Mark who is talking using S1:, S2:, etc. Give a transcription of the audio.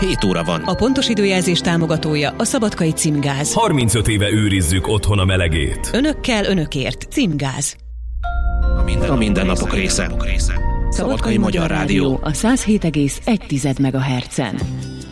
S1: 7 óra van.
S2: A pontos időjelzés támogatója a Szabadkai Címgáz.
S3: 35 éve őrizzük otthon a melegét.
S2: Önökkel, önökért. Címgáz.
S1: A mindennapok része. Szabadkai Magyar Rádió.
S2: A 107,1 MHz-en.